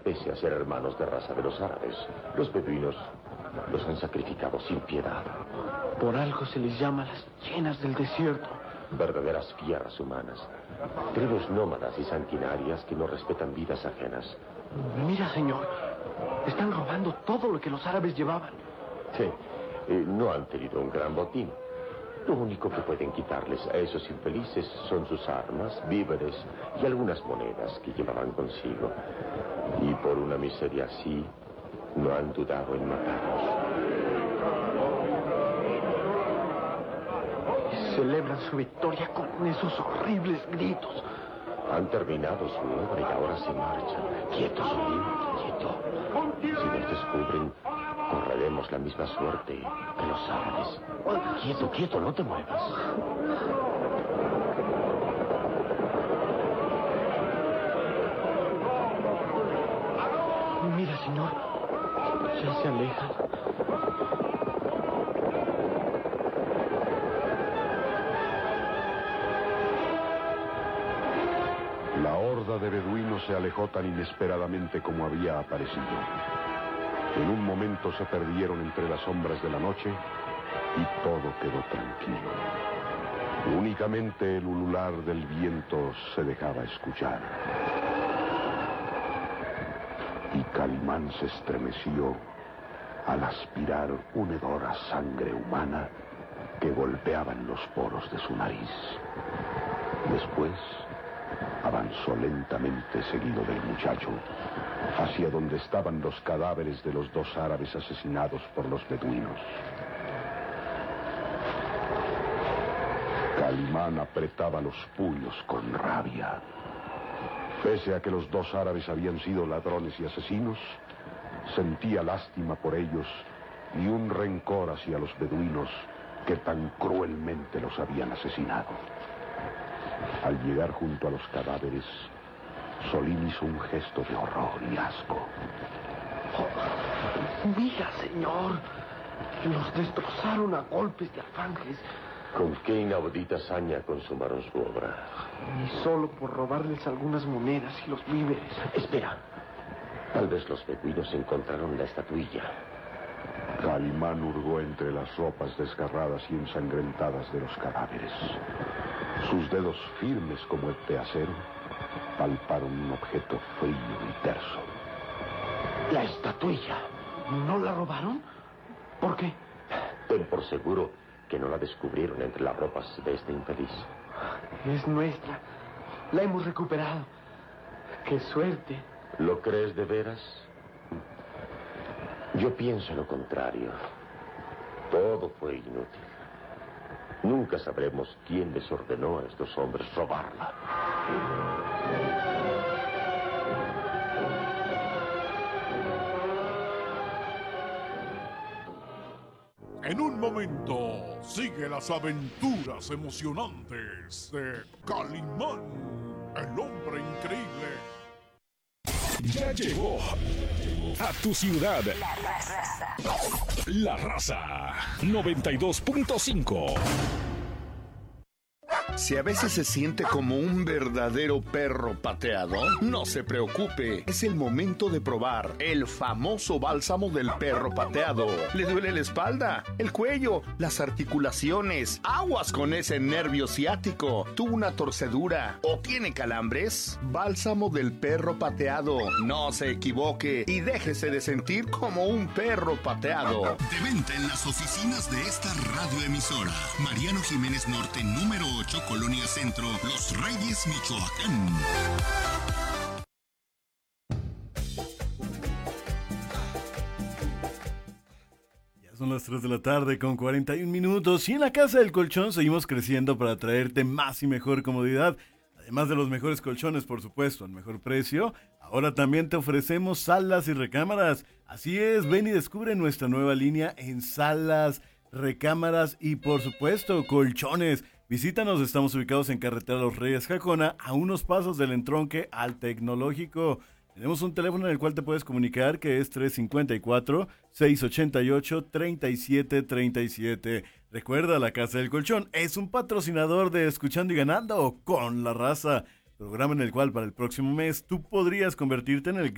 pese a ser hermanos de raza de los árabes, los beduinos los han sacrificado sin piedad. Por algo se les llama las hienas del desierto. Verdaderas fieras humanas. Tribus nómadas y sanguinarias que no respetan vidas ajenas. Mira, señor, están robando todo lo que los árabes llevaban. Sí, no han tenido un gran botín. Lo único que pueden quitarles a esos infelices son sus armas, víveres y algunas monedas que llevaban consigo. Y por una miseria así, no han dudado en matarlos. Celebran su victoria con esos horribles gritos. Han terminado su obra y ahora se marchan. Quieto, Solín, quieto. Si nos descubren, correremos la misma suerte que los árabes. Quieto, quieto, no te muevas. Mira, señor, ya se alejan. La horda de beduinos se alejó tan inesperadamente como había aparecido. En un momento se perdieron entre las sombras de la noche y todo quedó tranquilo. Únicamente el ulular del viento se dejaba escuchar. Y Calimán se estremeció al aspirar un hedor a sangre humana que golpeaba en los poros de su nariz. Después avanzó lentamente seguido del muchacho hacia donde estaban los cadáveres de los 2 árabes asesinados por los beduinos. Calimán apretaba los puños con rabia. Pese a que los 2 árabes habían sido ladrones y asesinos, sentía lástima por ellos y un rencor hacia los beduinos que tan cruelmente los habían asesinado. Al llegar junto a los cadáveres, Solín hizo un gesto de horror y asco. Oh, mira, señor, los destrozaron a golpes de alfanjes. ¿Con qué inaudita hazaña consumaron su obra? Y solo por robarles algunas monedas y los víveres. Espera. Tal vez los beduinos encontraron la estatuilla. Calimán hurgó entre las ropas desgarradas y ensangrentadas de los cadáveres. Sus dedos firmes como el de acero palparon un objeto frío y terso. La estatuilla. ¿No la robaron? ¿Por qué? Ten por seguro que no la descubrieron entre las ropas de este infeliz. Es nuestra. La hemos recuperado. ¡Qué suerte! ¿Lo crees de veras? Yo pienso lo contrario. Todo fue inútil. Nunca sabremos quién les ordenó a estos hombres robarla. En un momento, sigue las aventuras emocionantes de Calimán, el hombre increíble. Ya llegó a tu ciudad La Raza 92.5. Si a veces se siente como un verdadero perro pateado, no se preocupe. Es el momento de probar el famoso bálsamo del perro pateado. ¿Le duele la espalda, el cuello, las articulaciones? Aguas con ese nervio ciático. ¿Tuvo una torcedura o tiene calambres? Bálsamo del perro pateado. No se equivoque y déjese de sentir como un perro pateado. De venta en las oficinas de esta radioemisora. Mariano Jiménez Norte, número 8, Colonia Centro, Los Reyes, Michoacán. Ya son las 3 de la tarde con 41 minutos y en la Casa del Colchón seguimos creciendo para traerte más y mejor comodidad. Además de los mejores colchones, por supuesto, al mejor precio, ahora también te ofrecemos salas y recámaras. Así es, ven y descubre nuestra nueva línea en salas, recámaras y, por supuesto, colchones. Visítanos, estamos ubicados en carretera Los Reyes Jacona, a unos pasos del entronque al Tecnológico. Tenemos un teléfono en el cual te puedes comunicar que es 354-688-3737. Recuerda, la Casa del Colchón es un patrocinador de Escuchando y Ganando con La Raza, programa en el cual para el próximo mes tú podrías convertirte en el